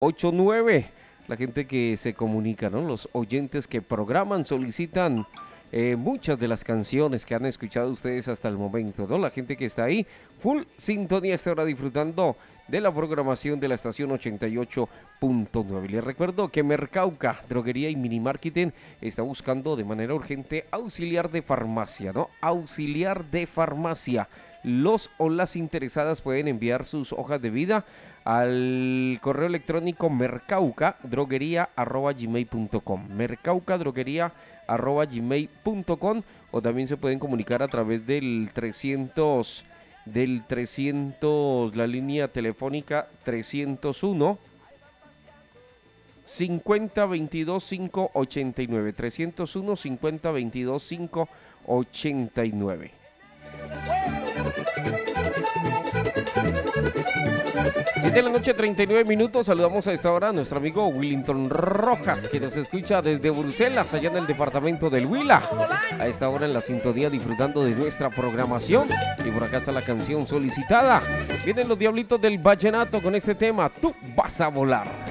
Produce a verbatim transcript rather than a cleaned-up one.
ocho nueve. La gente que se comunica, ¿no? Los oyentes que programan, solicitan eh, muchas de las canciones que han escuchado ustedes hasta el momento, ¿no? La gente que está ahí, full sintonía, está ahora disfrutando de la programación de la estación ochenta y ocho punto nueve. Les recuerdo que Mercauca, Droguería y Mini Marketing está buscando de manera urgente auxiliar de farmacia, ¿no? Auxiliar de farmacia. Los o las interesadas pueden enviar sus hojas de vida al correo electrónico mercauca droguería arroba gmail punto com, mercauca droguería arroba gmail punto com, o también se pueden comunicar a través del trescientos, del trescientos, la línea telefónica trescientos uno cincuenta veintidós cinco ochenta y nueve, trescientos uno cincuenta veintidós cinco ochenta y nueve. siete de la noche, treinta y nueve minutos. Saludamos a esta hora a nuestro amigo Willington Rojas, que nos escucha desde Bruselas, allá en el departamento del Huila. A esta hora en la sintonía, disfrutando de nuestra programación. Y por acá está la canción solicitada. Vienen los Diablitos del Vallenato con este tema, Tú vas a volar.